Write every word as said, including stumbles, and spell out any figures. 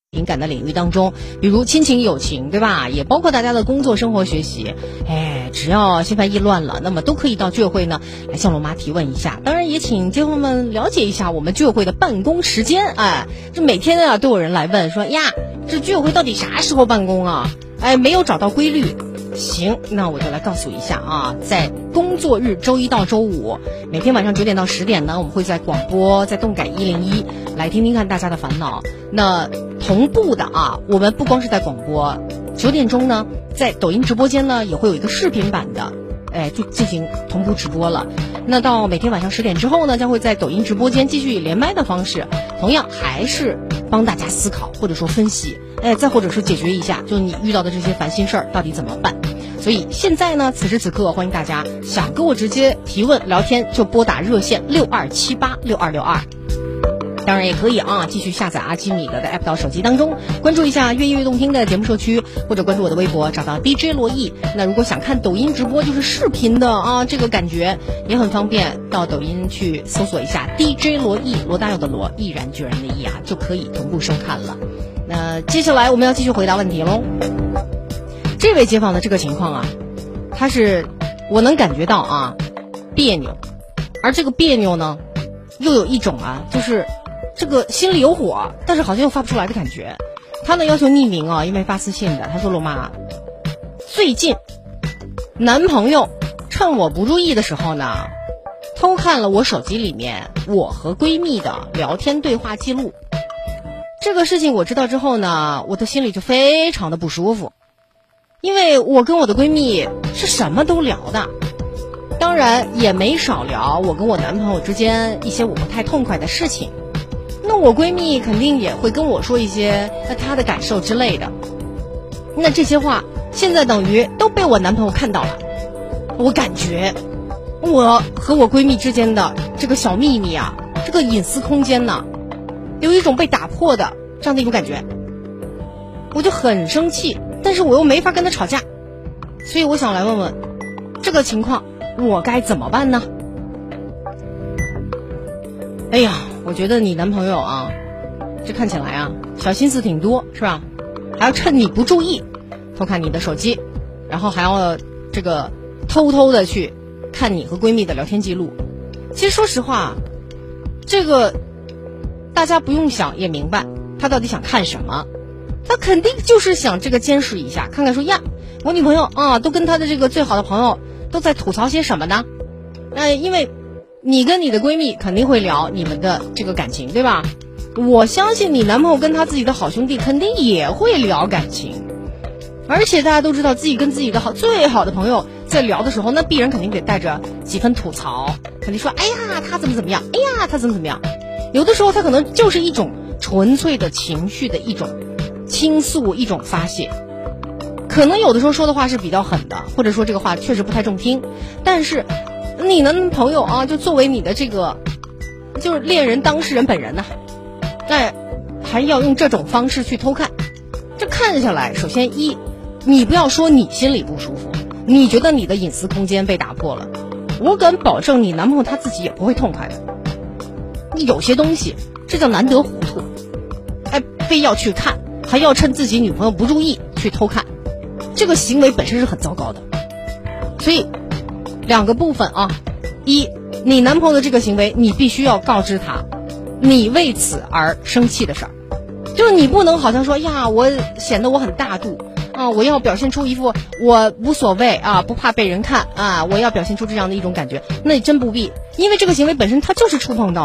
情感的领域当中，比如亲情友情，对吧？也包括大家的工作生活学习。哎，只要心烦意乱了，那么都可以到居委会呢来向罗妈提问一下。当然也请街坊们了解一下我们居委会的办公时间。哎，这每天啊都有人来问说呀，这居委会到底啥时候办公啊？哎，没有找到规律。行，那我就来告诉一下啊，在工作日周一到周五，每天晚上九点到十点呢，我们会在广播，在动感一零一来听听看大家的烦恼。那同步的啊，我们不光是在广播，九点钟呢，在抖音直播间呢也会有一个视频版的，哎，就进行同步直播了。那到每天晚上十点之后呢，将会在抖音直播间继续以连麦的方式，同样还是帮大家思考或者说分析，哎，再或者是解决一下，就你遇到的这些烦心事儿到底怎么办。所以现在呢，此时此刻，欢迎大家想跟我直接提问聊天，就拨打热线六二七八六二六二。当然也可以啊，继续下载阿基米德的 app 到手机当中，关注一下越音乐动听的节目社区，或者关注我的微博，找到 D J 罗毅。那如果想看抖音直播，就是视频的啊，这个感觉也很方便，到抖音去搜索一下 D J 罗毅，罗大佑的罗，毅然决然的毅啊，就可以同步收看了。那接下来我们要继续回答问题喽。这位街坊的这个情况啊，他是我能感觉到啊别扭，而这个别扭呢，又有一种啊，就是这个心里有火，但是好像又发不出来的感觉。他呢要求匿名啊，因为发私信的。他说：“罗妈，最近男朋友趁我不注意的时候呢，偷看了我手机里面我和闺蜜的聊天对话记录。这个事情我知道之后呢，我的心里就非常的不舒服。因为我跟我的闺蜜是什么都聊的，当然也没少聊我跟我男朋友之间一些我不太痛快的事情。那我闺蜜肯定也会跟我说一些她的感受之类的。那这些话现在等于都被我男朋友看到了。我感觉我和我闺蜜之间的这个小秘密啊，这个隐私空间呢，有一种被打破的这样的一种感觉。我就很生气，但是我又没法跟他吵架，所以我想来问问这个情况我该怎么办呢？哎呀，我觉得你男朋友啊，这看起来啊小心思挺多，是吧？还要趁你不注意偷看你的手机，然后还要这个偷偷的去看你和闺蜜的聊天记录。其实说实话，这个大家不用想也明白他到底想看什么。他肯定就是想这个监视一下，看看说呀，我女朋友啊，都跟她的这个最好的朋友都在吐槽些什么呢？呃，因为你跟你的闺蜜肯定会聊你们的这个感情，对吧？我相信你男朋友跟他自己的好兄弟肯定也会聊感情，而且大家都知道自己跟自己的好最好的朋友在聊的时候，那必然肯定得带着几分吐槽，肯定说哎呀他怎么怎么样，哎呀他怎么怎么样。有的时候他可能就是一种纯粹的情绪的一种倾诉，一种发泄，可能有的时候说的话是比较狠的，或者说这个话确实不太中听，但是你男朋友啊，就作为你的这个就是恋人当事人本人呐、啊，那还要用这种方式去偷看，这看下来，首先一，你不要说你心里不舒服，你觉得你的隐私空间被打破了，我敢保证你男朋友他自己也不会痛快的。你有些东西这叫难得糊涂，哎，非要去看，还要趁自己女朋友不注意去偷看，这个行为本身是很糟糕的。所以两个部分啊，一，你男朋友的这个行为你必须要告知他你为此而生气的事儿，就是你不能好像说呀我显得我很大度啊，我要表现出一副我无所谓啊，不怕被人看啊，我要表现出这样的一种感觉，那你真不必，因为这个行为本身它就是触碰到